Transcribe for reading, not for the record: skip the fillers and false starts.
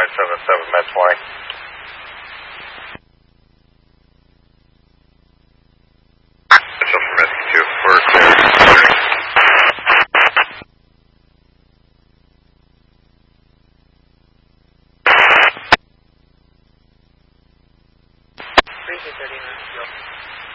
977 Med 20. Mitchell from Rescue 2, we're clear. Freezer 39.